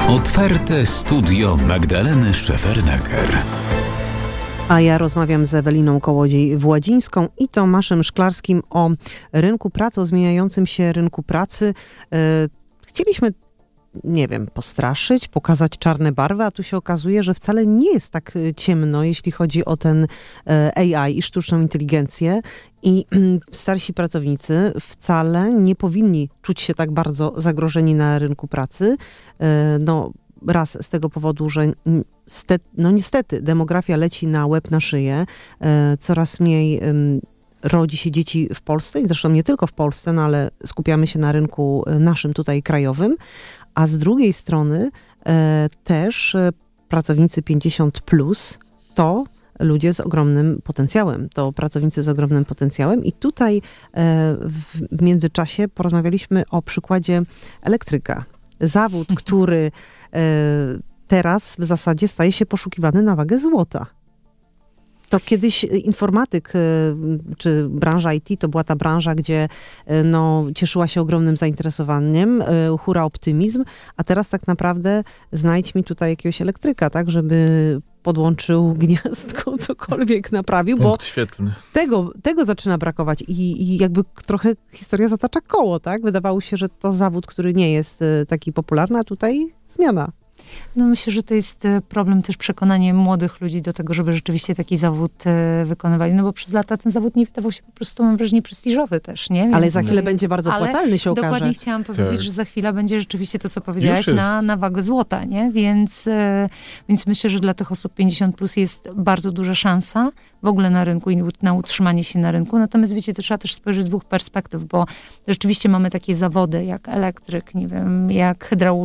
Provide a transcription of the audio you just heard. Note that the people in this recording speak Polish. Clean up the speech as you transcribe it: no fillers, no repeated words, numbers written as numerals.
Otwarte studio Magdaleny Szefernaker. A ja rozmawiam z Eweliną Kołodziej-Władzińską i Tomaszem Szklarskim o rynku pracy, o zmieniającym się rynku pracy. Chcieliśmy, postraszyć, pokazać czarne barwy, a tu się okazuje, że wcale nie jest tak ciemno, jeśli chodzi o ten AI i sztuczną inteligencję. I starsi pracownicy wcale nie powinni czuć się tak bardzo zagrożeni na rynku pracy. Raz z tego powodu, że niestety demografia leci na łeb na szyję. Coraz mniej rodzi się dzieci w Polsce i zresztą nie tylko w Polsce, ale skupiamy się na rynku naszym tutaj krajowym. A z drugiej strony też pracownicy 50+ to ludzie z ogromnym potencjałem. To pracownicy z ogromnym potencjałem. I tutaj w międzyczasie porozmawialiśmy o przykładzie elektryka. Zawód, który teraz w zasadzie staje się poszukiwany na wagę złota. To kiedyś informatyk czy branża IT to była ta branża, gdzie cieszyła się ogromnym zainteresowaniem, hura optymizm, a teraz tak naprawdę znajdź mi tutaj jakiegoś elektryka, tak, żeby podłączył gniazdko, cokolwiek naprawił, Punkt świetlny. Tego zaczyna brakować i jakby trochę historia zatacza koło, tak? Wydawało się, że to zawód, który nie jest taki popularny, a tutaj zmiana. Myślę, że to jest problem też przekonanie młodych ludzi do tego, żeby rzeczywiście taki zawód wykonywali, bo przez lata ten zawód nie wydawał się po prostu, mam wrażenie, prestiżowy też, nie? Ale za chwilę będzie bardzo opłacalny, się okaże. Dokładnie chciałam powiedzieć, że za chwilę będzie rzeczywiście to, co powiedziałaś, na wagę złota, nie? Więc myślę, że dla tych osób 50+ jest bardzo duża szansa w ogóle na rynku i na utrzymanie się na rynku. Natomiast wiecie, to trzeba też spojrzeć z dwóch perspektyw, bo rzeczywiście mamy takie zawody jak elektryk, jak hydraulik,